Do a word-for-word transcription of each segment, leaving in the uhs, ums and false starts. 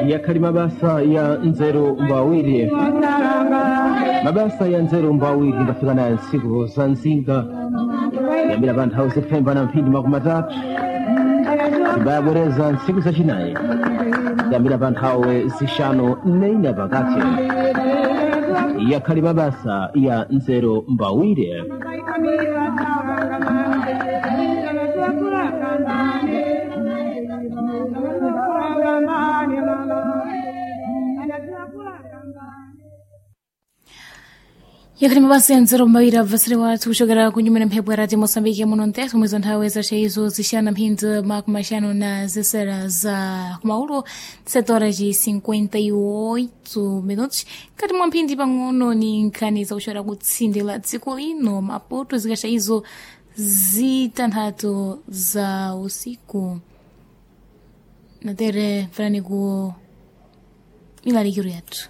yakali mabasa ya nzeru mbawiri mabasa ya nzeru mbawiri ndafika nayo nsiku za nzinga yambira vantu hau septemba na mphindi makumi matatu bayabwereza nsiku zachinayi yambira vantu hawe zishanu neina pakati yakali mabasa ya nzeru mbawiri yakali mabasa ya nzeru mbawiri abvasire watu kuchokera kunyumira mphepo ya radio Moçambique muno mteto mwezi nthawi zace izo zixana mphindi makumi maxanu na zisera za kumaulu sete horas e cinquenta e oito minutos kati mwa mphindi pang'ono ni nkhani za kuchokera kutsinde la dziko lino Maputo zikaxa izo zitanthatu za usiku natere falani ku milalikiro yathu.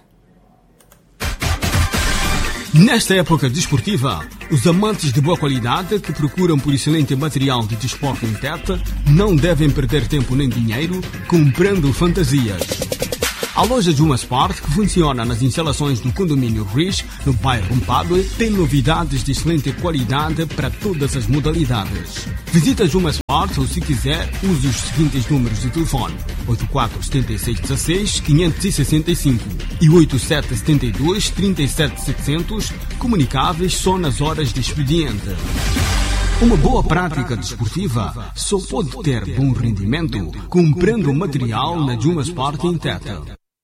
Nesta época desportiva, os amantes de boa qualidade que procuram por excelente material de desporto em Tete não devem perder tempo nem dinheiro comprando fantasias. A loja Juma Sport, que funciona nas instalações do condomínio Riz, no bairro Mpadue, tem novidades de excelente qualidade para todas as modalidades. Visita Juma Sport ou, se quiser, use os seguintes números de telefone: oito quatro sete seis um seis, cinco seis cinco e oito sete sete dois, três sete sete zero zero, comunicáveis só nas horas de expediente. Uma boa prática desportiva só pode ter bom rendimento comprando material na Juma Sport em Tete.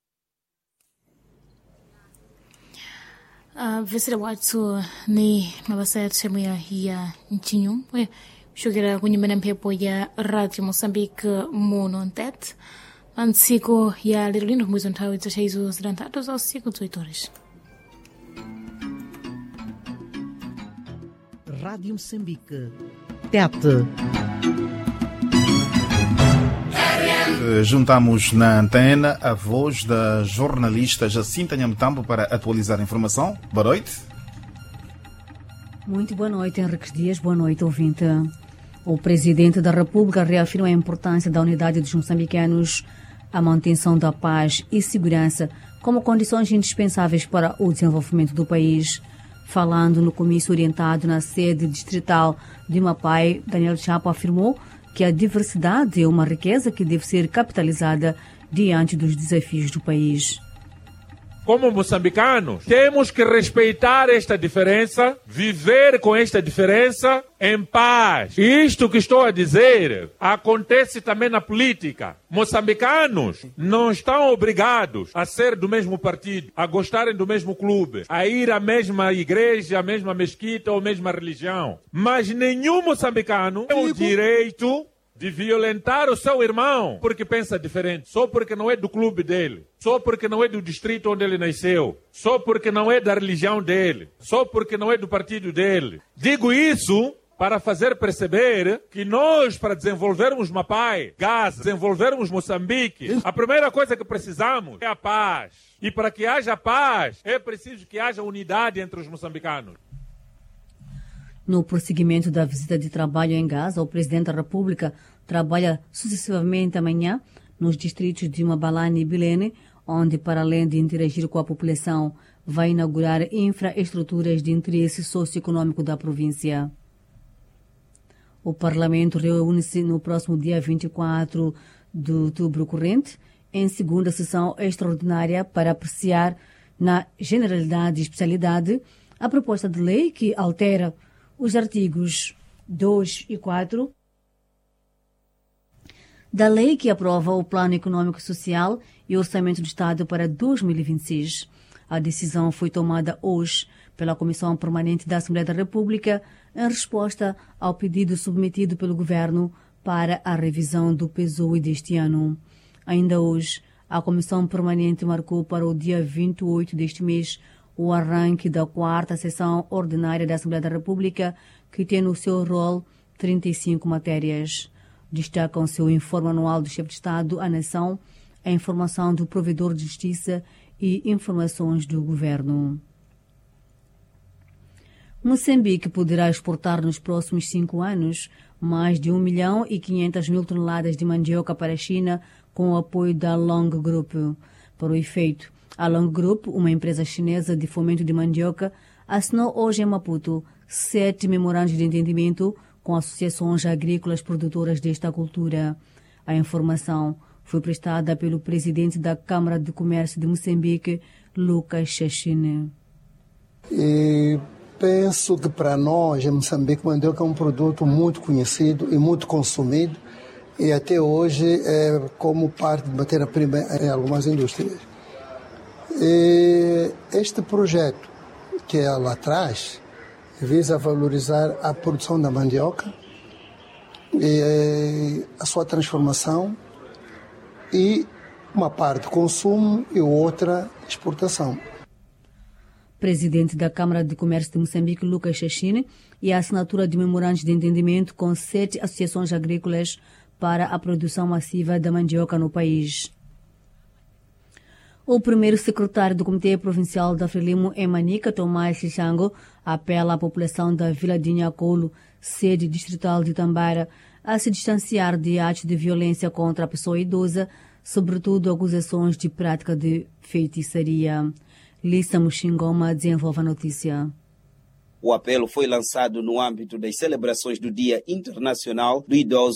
Uh, vesera watu ni mabasa ya sehemu ya, ya nchini umwe kuchokera kunyumba mphepo ya radio Moçambique muno mtete antsiku ya lero lino mwezi nthawi zace izo zitantatu za usiku dezoito horas. Rádio Moçambique Tete. Juntamos na antena a voz da jornalista Jacinta Nhamtambo para atualizar a informação. Boa noite. Muito boa noite, Henrique Dias. Boa noite, ouvinte. O Presidente da República reafirma a importância da unidade dos moçambicanos, a manutenção da paz e segurança como condições indispensáveis para o desenvolvimento do país. Falando no comício orientado na sede distrital de Mapai, Daniel Chapo afirmou que a diversidade é uma riqueza que deve ser capitalizada diante dos desafios do país. Como moçambicanos, temos que respeitar esta diferença, viver com esta diferença em paz. E isto que estou a dizer acontece também na política. Moçambicanos não estão obrigados a ser do mesmo partido, a gostarem do mesmo clube, a ir à mesma igreja, à mesma mesquita ou à mesma religião. Mas nenhum moçambicano tem o direito de violentar o seu irmão porque pensa diferente, só porque não é do clube dele, só porque não é do distrito onde ele nasceu, só porque não é da religião dele, só porque não é do partido dele. Digo isso para fazer perceber que nós, para desenvolvermos Mapai, Gaza, desenvolvermos Moçambique, a primeira coisa que precisamos é a paz. E para que haja paz, é preciso que haja unidade entre os moçambicanos. No prosseguimento da visita de trabalho em Gaza, o Presidente da República trabalha sucessivamente amanhã nos distritos de Mabalane e Bilene, onde, para além de interagir com a população, vai inaugurar infraestruturas de interesse socioeconômico da província. O Parlamento reúne-se no próximo dia vinte e quatro de outubro corrente, em segunda sessão extraordinária, para apreciar, na generalidade e especialidade, a proposta de lei que altera os artigos dois e quatro da lei que aprova o Plano Econômico Social e Orçamento do Estado para dois mil e vinte e seis. A decisão foi tomada hoje pela Comissão Permanente da Assembleia da República em resposta ao pedido submetido pelo Governo para a revisão do P S O E deste ano. Ainda hoje, a Comissão Permanente marcou para o dia vinte e oito deste mês o arranque da quarta sessão ordinária da Assembleia da República, que tem no seu rol trinta e cinco matérias. Destacam-se o informe anual do chefe de Estado à Nação, a informação do provedor de justiça e informações do governo. Moçambique poderá exportar nos próximos cinco anos mais de um milhão e quinhentas mil toneladas de mandioca para a China, com o apoio da Long Group. Para o efeito, a Long Group, uma empresa chinesa de fomento de mandioca, assinou hoje em Maputo sete memorandos de entendimento com associações agrícolas produtoras desta cultura. A informação foi prestada pelo presidente da Câmara de Comércio de Moçambique, Lucas Chachine. E penso que para nós, em Moçambique, o mandioca é um produto muito conhecido e muito consumido, e até hoje é como parte de matéria-prima em algumas indústrias. E este projeto que ela traz visa valorizar a produção da mandioca, e a sua transformação e uma parte consumo e outra exportação. Presidente da Câmara de Comércio de Moçambique, Lucas Chachine, e a assinatura de memorandos de entendimento com sete associações agrícolas para a produção massiva da mandioca no país. O primeiro secretário do Comitê Provincial da Frelimo em Manica, Tomás Xixango, apela à população da Vila de Nhacolo, sede distrital de Tambara, a se distanciar de atos de violência contra a pessoa idosa, sobretudo acusações de prática de feitiçaria. Lissa Muxingoma desenvolve a notícia. O apelo foi lançado no âmbito das celebrações do Dia Internacional do Idoso